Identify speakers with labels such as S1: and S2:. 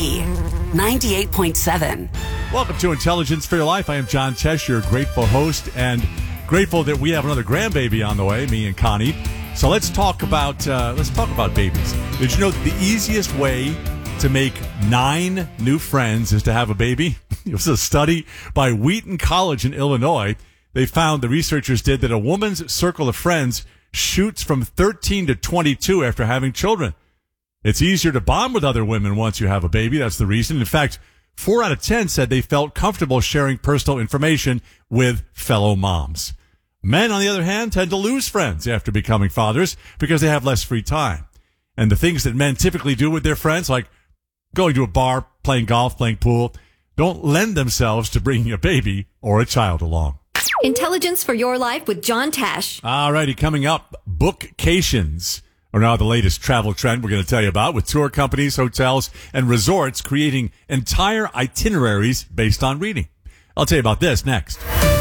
S1: 98.7.
S2: Welcome to Intelligence for Your Life. I am John Tesh, your grateful host, and grateful that we have another grandbaby on the way, me and Connie. So let's talk about babies. Did you know that the easiest way to make 9 new friends is to have a baby? It was a study by Wheaton College in Illinois. They found, the researchers did, that a woman's circle of friends shoots from 13 to 22 after having children. It's easier to bond with other women once you have a baby. That's the reason. In fact, 4 out of 10 said they felt comfortable sharing personal information with fellow moms. Men, on the other hand, tend to lose friends after becoming fathers because they have less free time. And the things that men typically do with their friends, like going to a bar, playing golf, playing pool, don't lend themselves to bringing a baby or a child along.
S3: Intelligence for Your Life with John Tesh.
S2: All righty, coming up, bookcations are now the latest travel trend we're going to tell you about, with tour companies, hotels, and resorts creating entire itineraries based on reading. I'll tell you about this next.